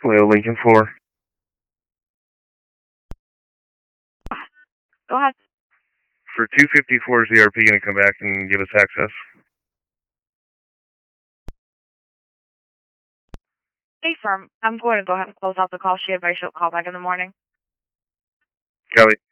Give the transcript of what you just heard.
Leo Lincoln 4. Go ahead. For 254, ZRP going to come back and give us access. Hey, firm. I'm going to go ahead and close out the call. She advised she'll call back in the morning. Kelly.